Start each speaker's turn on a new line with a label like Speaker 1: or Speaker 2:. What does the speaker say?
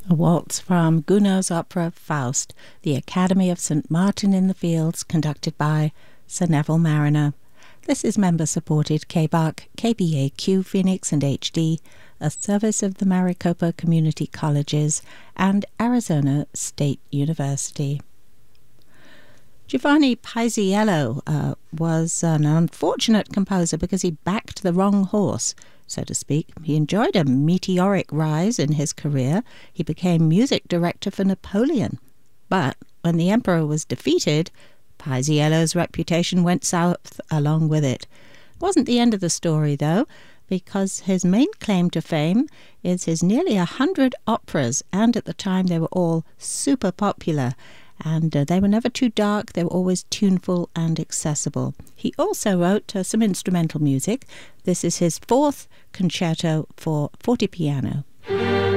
Speaker 1: A waltz from Gounod's opera Faust, the Academy of St. Martin in the Fields, conducted by Sir Neville Marriner. This is member-supported KBAQ, KBAQ Phoenix and HD, a service of the Maricopa Community Colleges and Arizona State University. Giovanni Paisiello was an unfortunate composer because he backed the wrong horse, so to speak. He enjoyed a meteoric rise in his career. He became music director for Napoleon. But when the emperor was defeated, Paisiello's reputation went south along with it. It wasn't the end of the story, though, because his main claim to fame is his nearly 100 operas, and at the time they were all super popular. And they were never too dark, they were always tuneful and accessible. He also wrote some instrumental music. This is his fourth concerto for fortepiano.